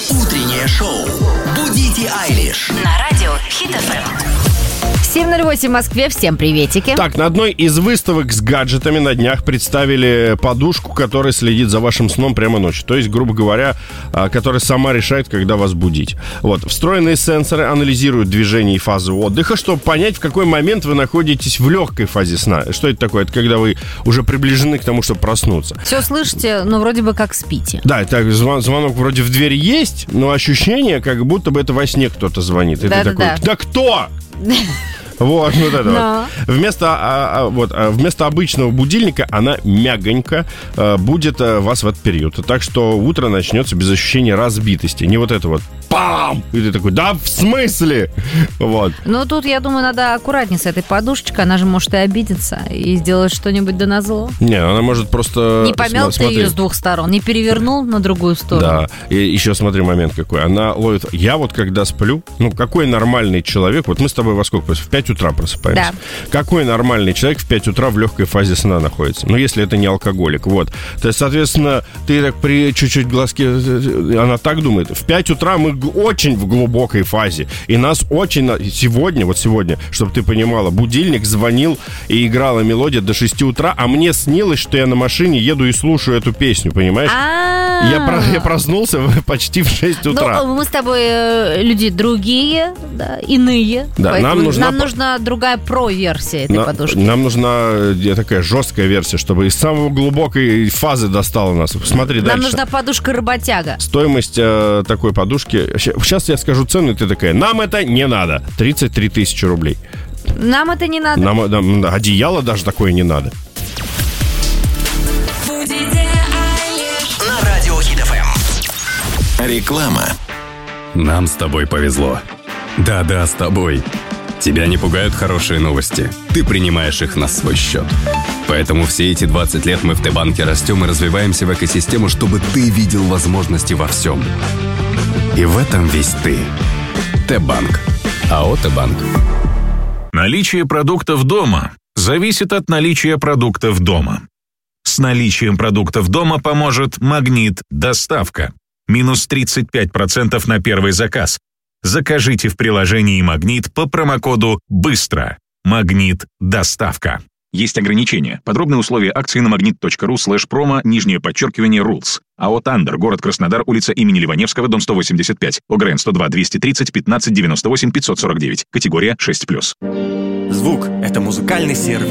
Утреннее шоу «Будите Айлиш» на радио Хит FM. 7:08 в Москве. Всем приветики. Так, на одной из выставок с гаджетами на днях представили подушку, которая следит за вашим сном прямо ночью. То есть, грубо говоря, которая сама решает, когда вас будить. Вот. Встроенные сенсоры анализируют движение и фазы отдыха, чтобы понять, в какой момент вы находитесь в легкой фазе сна. Что это такое? Это когда вы уже приближены к тому, чтобы проснуться. Все слышите, но вроде бы как спите. Да, так, звонок вроде в дверь есть, но ощущение, как будто бы это во сне кто-то звонит. И ты такой, да кто? Вот это вот. Вместо обычного будильника она мягонько будет вас в этот период. Так что утро начнется без ощущения разбитости. Не вот это вот пам! И ты такой, да в смысле? Вот. Ну, тут, я думаю, надо аккуратнее с этой подушечкой. Она же может и обидеться и сделать что-нибудь да назло. Не, она может просто... Не помял ты ее с двух сторон, не перевернул на другую сторону. Да, и еще смотри момент какой. Она ловит... Я вот когда сплю, какой нормальный человек... Вот мы с тобой во сколько? В 5 утра просыпаемся. Да. Какой нормальный человек в 5 утра в легкой фазе сна находится? Если это не алкоголик, вот. То есть, соответственно, ты так при чуть-чуть глазки... Она так думает. В 5 утра мы очень в глубокой фазе. И нас очень... Сегодня, чтобы ты понимала, будильник звонил и играла мелодия до 6 утра, а мне снилось, что я на машине еду и слушаю эту песню, понимаешь? Я проснулся почти в 6 утра. Мы с тобой люди другие, да, иные. Да, нам нужна другая про-версия этой подушки. Нам нужна такая жесткая версия, чтобы из самой глубокой фазы достала нас. Смотри дальше. Нам нужна подушка-работяга. Стоимость такой подушки... Сейчас я скажу цену, и ты такая, нам это не надо. 33 тысячи рублей. Нам это не надо? Нам одеяло даже такое не надо. На радио Хит FM. Реклама. Нам с тобой повезло. Да, с тобой. Тебя не пугают хорошие новости. Ты принимаешь их на свой счет. Поэтому все эти 20 лет мы в Т-банке растем и развиваемся в экосистему, чтобы ты видел возможности во всем. И в этом весь ты. Т-банк. АО Т-банк. Наличие продуктов дома зависит от наличия продуктов дома. С наличием продуктов дома поможет «Магнит Доставка». Минус 35% на первый заказ. Закажите в приложении «Магнит» по промокоду «Быстро». «Магнит Доставка». Есть ограничения. Подробные условия акции на magnet.ru/promo, _rules. АО «Тандер», город Краснодар, улица имени Ливаневского, дом 185. ОГРН 102 230 15 98 549. Категория 6+. Звук — это музыкальный сервис.